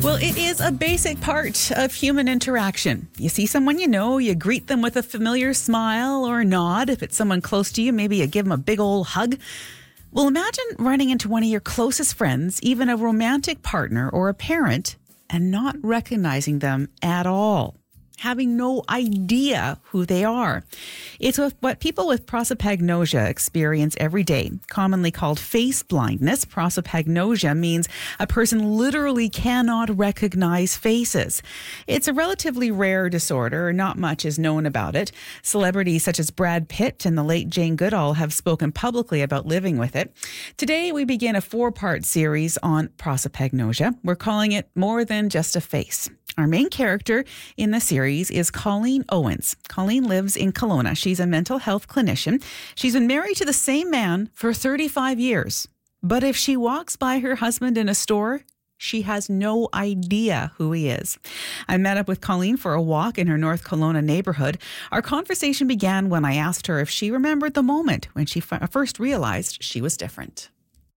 Well, it is a basic part of human interaction. You see someone you know, you greet them with a familiar smile or nod. If it's someone close to you, maybe you give them a big old hug. Well, imagine running into one of your closest friends, even a romantic partner or a parent, and not recognizing them at all. Having no idea who they are. It's what people with prosopagnosia experience every day, commonly called face blindness. Prosopagnosia means a person literally cannot recognize faces. It's a relatively rare disorder. Not much is known about it. Celebrities such as Brad Pitt and the late Jane Goodall have spoken publicly about living with it. Today, we begin a 4-part series on prosopagnosia. We're calling it More Than Just a Face. Our main character in the series is Colleen Owens. Colleen lives in Kelowna. She's a mental health clinician. She's been married to the same man for 35 years. But if she walks by her husband in a store, she has no idea who he is. I met up with Colleen for a walk in her North Kelowna neighborhood. Our conversation began when I asked her if she remembered the moment when she first realized she was different.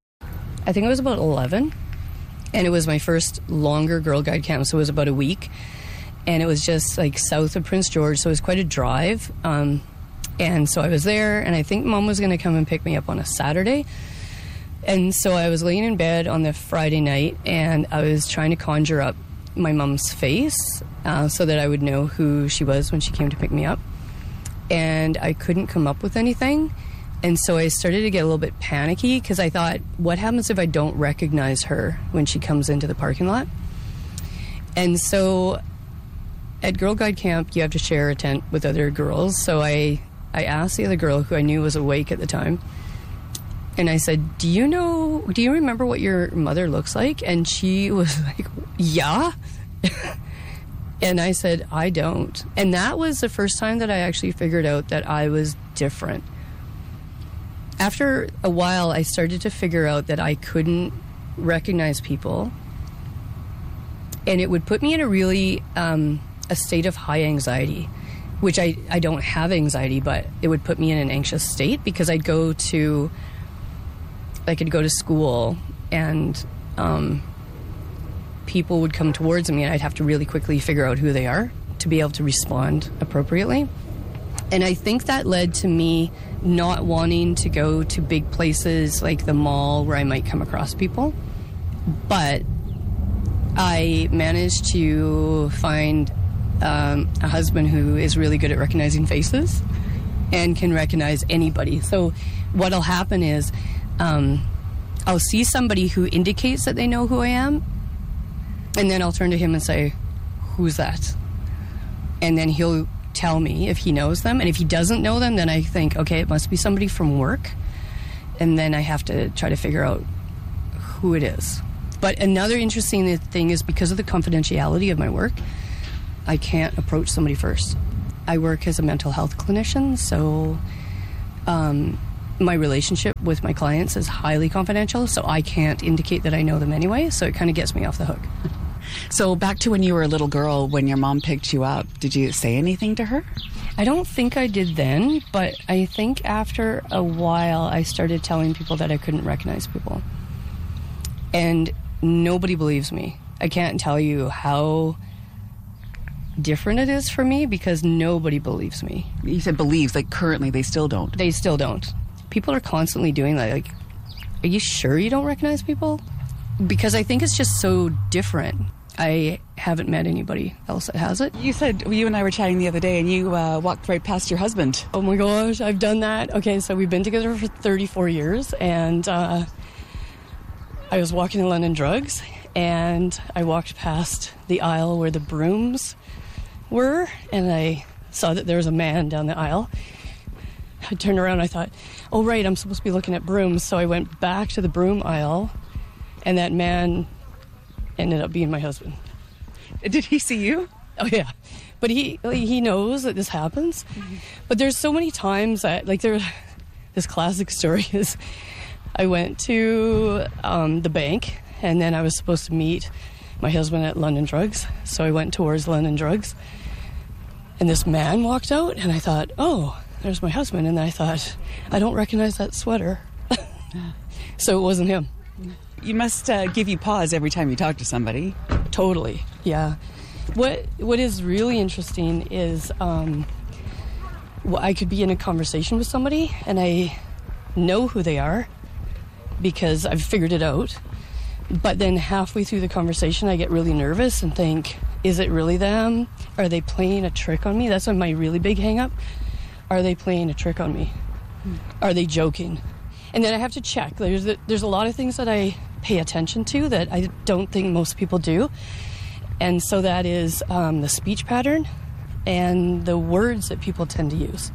I think I was about 11. And it was my first longer Girl Guide camp, so it was about a week. And it was just like south of Prince George, so it was quite a drive. And so I was there, and I think Mom was going to come and pick me up on a Saturday. And so I was laying in bed on the Friday night, and I was trying to conjure up my mom's face so that I would know who she was when she came to pick me up. And I couldn't come up with anything. And so I started to get a little bit panicky because I thought, what happens if I don't recognize her when she comes into the parking lot? And so at Girl Guide Camp, you have to share a tent with other girls. So I asked the other girl, who I knew was awake at the time, and I said, do you remember what your mother looks like? And she was like, yeah. And I said, I don't. And that was the first time that I actually figured out that I was different. After a while, I started to figure out that I couldn't recognize people, and it would put me in a really a state of high anxiety, which I don't have anxiety, but it would put me in an anxious state because I could go to school and people would come towards me, and I'd have to really quickly figure out who they are to be able to respond appropriately. And I think that led to me not wanting to go to big places like the mall where I might come across people. But I managed to find a husband who is really good at recognizing faces and can recognize anybody. So what'll happen is I'll see somebody who indicates that they know who I am, and then I'll turn to him and say, who's that? And then he'll tell me if he knows them, and if he doesn't know them, then I think, okay, it must be somebody from work, and then I have to try to figure out who it is. But another interesting thing is because of the confidentiality of my work, I can't approach somebody first. I work as a mental health clinician, so my relationship with my clients is highly confidential, so I can't indicate that I know them anyway, so it kind of gets me off the hook. So back to when you were a little girl, when your mom picked you up, did you say anything to her? I don't think I did then, but I think after a while I started telling people that I couldn't recognize people. And nobody believes me. I can't tell you how different it is for me because nobody believes me. You said believes, like currently they still don't. They still don't. People are constantly doing that. Like, are you sure you don't recognize people? Because I think it's just so different. I haven't met anybody else that has it. You said, you and I were chatting the other day, and you walked right past your husband. Oh my gosh, I've done that. Okay, so we've been together for 34 years, and I was walking in London Drugs, and I walked past the aisle where the brooms were, and I saw that there was a man down the aisle. I turned around, I thought, oh right, I'm supposed to be looking at brooms, so I went back to the broom aisle, and that man ended up being my husband. Did he see you? Oh yeah, but he knows that this happens. Mm-hmm. But there's so many times that, like, this classic story is I went to the bank, and then I was supposed to meet my husband at London Drugs, so I went towards London Drugs, and this man walked out, and I thought, oh, there's my husband, and I thought, I don't recognize that sweater. So it wasn't him. You must give you pause every time you talk to somebody. Totally. Yeah. What is really interesting is I could be in a conversation with somebody and I know who they are because I've figured it out. But then halfway through the conversation, I get really nervous and think, is it really them? Are they playing a trick on me? That's my really big hang up. Are they playing a trick on me? Are they joking? And then I have to check. There's a lot of things that I pay attention to that I don't think most people do. And so that is the speech pattern and the words that people tend to use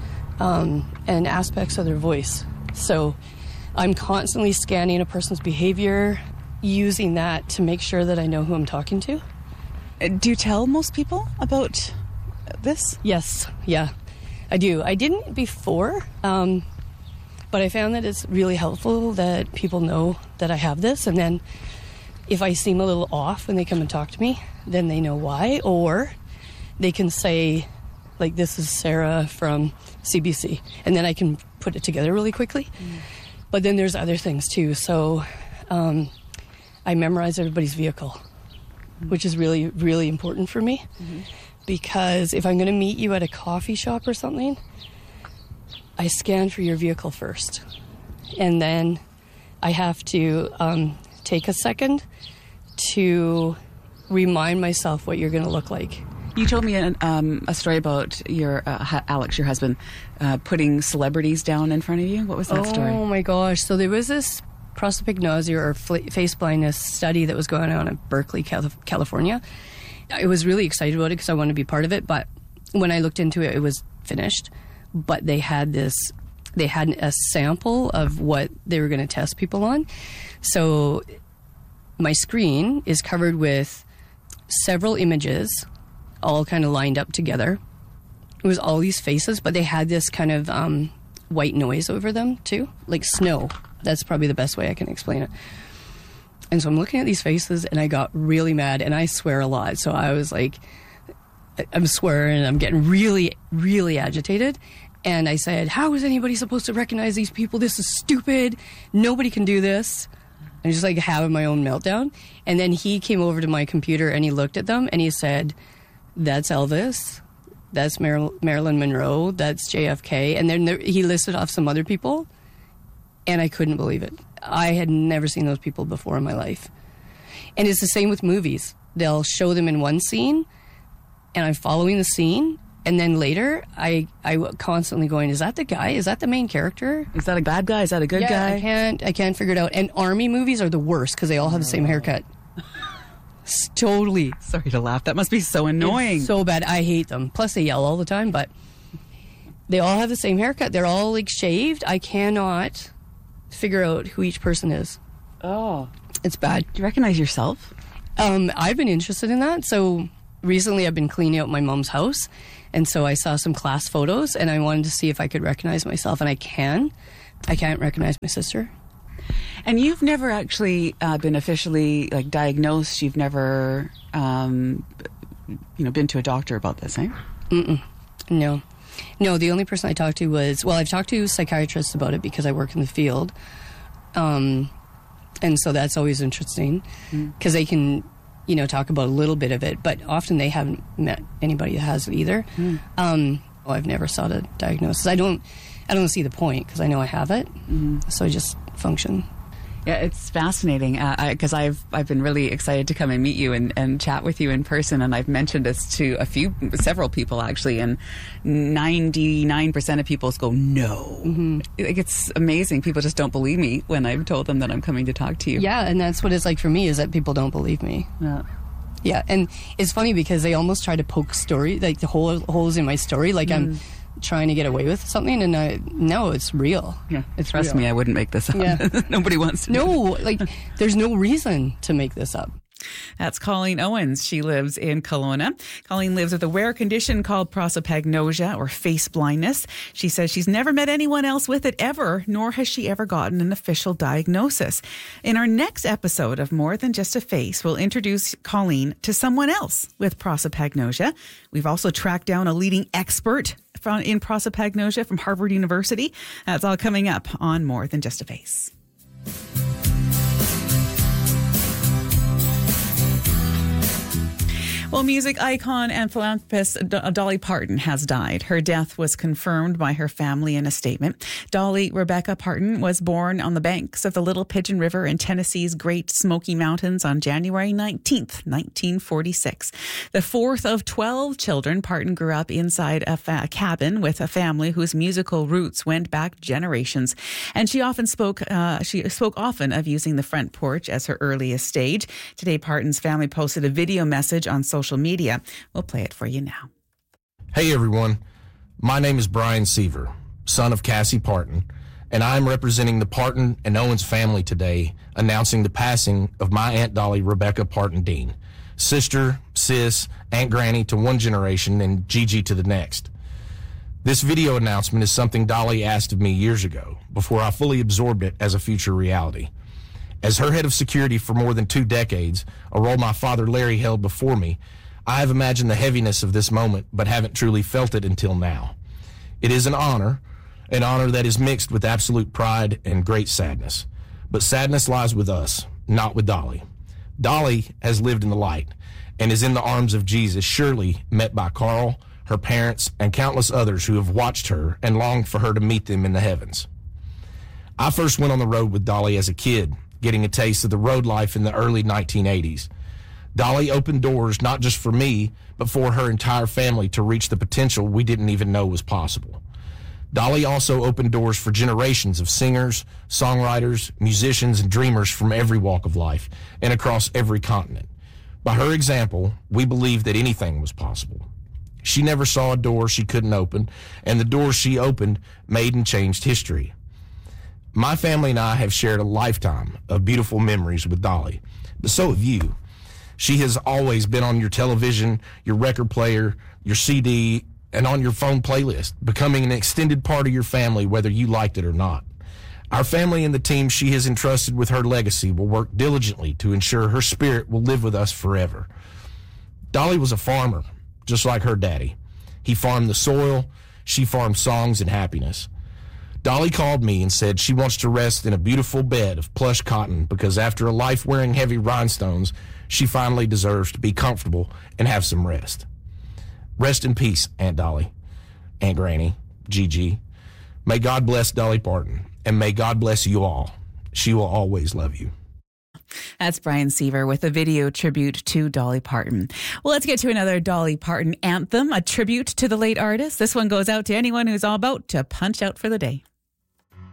and aspects of their voice. So I'm constantly scanning a person's behavior, using that to make sure that I know who I'm talking to. Do you tell most people about this? Yes, yeah, I do. I didn't before, but I found that it's really helpful that people know that I have this, and then if I seem a little off when they come and talk to me, then they know why, or they can say, like, this is Sarah from CBC, and then I can put it together really quickly. But then there's other things too. So I memorize everybody's vehicle, which is really, really important for me. Because if I'm going to meet you at a coffee shop or something, I scan for your vehicle first. And then I have to take a second to remind myself what you're going to look like. You told me a story about your Alex, your husband, putting celebrities down in front of you. What was that story? Oh my gosh. So there was this prosopagnosia or face blindness study that was going on at Berkeley, California. I was really excited about it because I wanted to be part of it. But when I looked into it, it was finished. But they had a sample of what they were going to test people on. So my screen is covered with several images, all kind of lined up together. It was all these faces, but they had this kind of white noise over them too, like snow. That's probably the best way I can explain it. And so I'm looking at these faces and I got really mad, and I swear a lot. So I was like, I'm swearing and I'm getting really, really agitated. And I said, how is anybody supposed to recognize these people? This is stupid. Nobody can do this. And just like having my own meltdown. And then he came over to my computer and he looked at them and he said, that's Elvis, that's Marilyn Monroe, that's JFK. And then he listed off some other people. And I couldn't believe it. I had never seen those people before in my life. And it's the same with movies. They'll show them in one scene, and I'm following the scene, and then later I constantly going, is that the guy? Is that the main character? Is that a bad guy? Is that a good guy? I can't figure it out. And army movies are the worst because they all have the same haircut. Totally. Sorry to laugh. That must be so annoying. It's so bad. I hate them. Plus they yell all the time, but they all have the same haircut. They're all like shaved. I cannot figure out who each person is. Oh. It's bad. Do you recognize yourself? I've been interested in that. So recently I've been cleaning out my mom's house. And so I saw some class photos and I wanted to see if I could recognize myself. And I can. I can't recognize my sister. And you've never actually been officially like diagnosed. You've never, been to a doctor about this, eh? No. No, the only person I talked to was, I've talked to psychiatrists about it because I work in the field. And so that's always interesting because they can, talk about a little bit of it, but often they haven't met anybody that has it either. I've never sought a diagnosis. I don't see the point because I know I have it. So I just function. Yeah, it's fascinating because I've been really excited to come and meet you and chat with you in person, and I've mentioned this to several people actually, and 99% of people go no. Like, it's amazing. People just don't believe me when I've told them that I'm coming to talk to you. Yeah, and that's what it's like for me, is that people don't believe me. Yeah, and it's funny because they almost try to poke like the holes in my story, like I'm trying to get away with something, and no, it's real. Yeah, trust me, I wouldn't make this up. Yeah. Nobody wants to. No, like there's no reason to make this up. That's Colleen Owens. She lives in Kelowna. Colleen lives with a rare condition called prosopagnosia, or face blindness. She says she's never met anyone else with it ever, nor has she ever gotten an official diagnosis. In our next episode of More Than Just a Face, we'll introduce Colleen to someone else with prosopagnosia. We've also tracked down a leading expert in prosopagnosia from Harvard University. That's all coming up on More Than Just a Face. Well, music icon and philanthropist Dolly Parton has died. Her death was confirmed by her family in a statement. Dolly Rebecca Parton was born on the banks of the Little Pigeon River in Tennessee's Great Smoky Mountains on January 19th, 1946. The fourth of 12 children, Parton grew up inside a cabin with a family whose musical roots went back generations. And she spoke often of using the front porch as her earliest stage. Today, Parton's family posted a video message on social media. We'll play it for you now. Hey everyone, my name is Brian Seaver, son of Cassie Parton, and I'm representing the Parton and Owens family today, announcing the passing of my Aunt Dolly Rebecca Parton Dean, sister, sis, Aunt Granny to one generation and Gigi to the next. This video announcement is something Dolly asked of me years ago, before I fully absorbed it as a future reality. As her head of security for more than 2 decades, a role my father Larry held before me, I have imagined the heaviness of this moment, but haven't truly felt it until now. It is an honor that is mixed with absolute pride and great sadness. But sadness lies with us, not with Dolly. Dolly has lived in the light and is in the arms of Jesus, surely met by Carl, her parents, and countless others who have watched her and longed for her to meet them in the heavens. I first went on the road with Dolly as a kid, getting a taste of the road life in the early 1980s. Dolly opened doors not just for me, but for her entire family to reach the potential we didn't even know was possible. Dolly also opened doors for generations of singers, songwriters, musicians, and dreamers from every walk of life and across every continent. By her example, we believed that anything was possible. She never saw a door she couldn't open, and the doors she opened made and changed history. My family and I have shared a lifetime of beautiful memories with Dolly, but so have you. She has always been on your television, your record player, your CD, and on your phone playlist, becoming an extended part of your family whether you liked it or not. Our family and the team she has entrusted with her legacy will work diligently to ensure her spirit will live with us forever. Dolly was a farmer, just like her daddy. He farmed the soil, she farmed songs and happiness. Dolly called me and said she wants to rest in a beautiful bed of plush cotton because after a life wearing heavy rhinestones, she finally deserves to be comfortable and have some rest. Rest in peace, Aunt Dolly, Aunt Granny, Gigi. May God bless Dolly Parton, and may God bless you all. She will always love you. That's Brian Seaver with a video tribute to Dolly Parton. Well, let's get to another Dolly Parton anthem, a tribute to the late artist. This one goes out to anyone who's all about to punch out for the day.